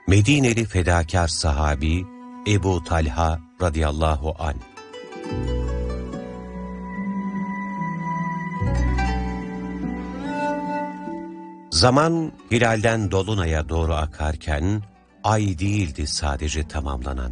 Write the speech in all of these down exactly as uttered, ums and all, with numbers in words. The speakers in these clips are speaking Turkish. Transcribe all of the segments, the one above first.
Medineli fedakar sahabi Ebu Talha radıyallahu anh. Zaman hilalden dolunaya doğru akarken ay değildi sadece tamamlanan.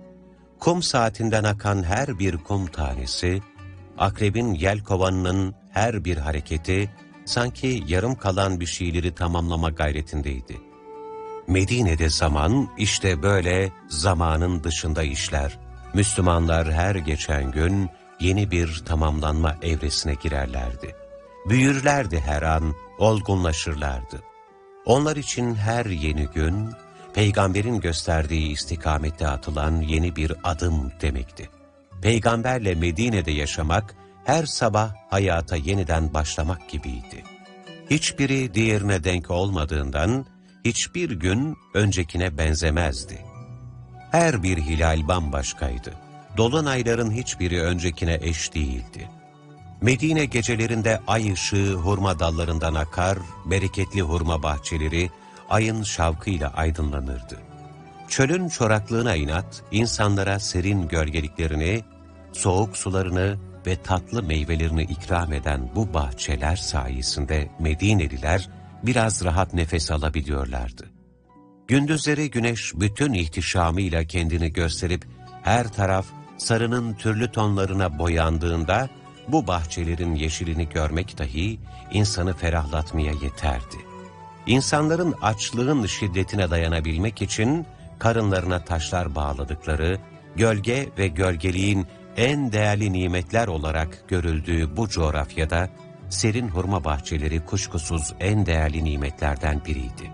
Kum saatinden akan her bir kum tanesi, akrebin yelkovanının her bir hareketi sanki yarım kalan bir şeyleri tamamlama gayretindeydi. Medine'de zaman işte böyle zamanın dışında işler. Müslümanlar her geçen gün yeni bir tamamlanma evresine girerlerdi. Büyürlerdi her an, olgunlaşırlardı. Onlar için her yeni gün, Peygamberin gösterdiği istikamette atılan yeni bir adım demekti. Peygamberle Medine'de yaşamak, her sabah hayata yeniden başlamak gibiydi. Hiçbiri diğerine denk olmadığından, hiçbir gün öncekine benzemezdi. Her bir hilal bambaşkaydı. Dolunayların hiçbiri öncekine eş değildi. Medine gecelerinde ay ışığı hurma dallarından akar, bereketli hurma bahçeleri ayın şavkıyla aydınlanırdı. Çölün çoraklığına inat, insanlara serin gölgeliklerini, soğuk sularını ve tatlı meyvelerini ikram eden bu bahçeler sayesinde Medineliler biraz rahat nefes alabiliyorlardı. Gündüzleri güneş bütün ihtişamıyla kendini gösterip her taraf sarının türlü tonlarına boyandığında bu bahçelerin yeşilini görmek dahi insanı ferahlatmaya yeterdi. İnsanların açlığın şiddetine dayanabilmek için karınlarına taşlar bağladıkları, gölge ve gölgeliğin en değerli nimetler olarak görüldüğü bu coğrafyada serin hurma bahçeleri kuşkusuz en değerli nimetlerden biriydi.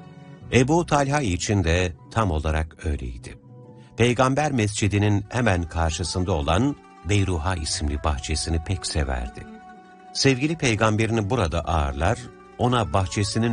Ebu Talha için de tam olarak öyleydi. Peygamber Mescidi'nin hemen karşısında olan Beyruha isimli bahçesini pek severdi. Sevgili peygamberini burada ağırlar, ona bahçesinin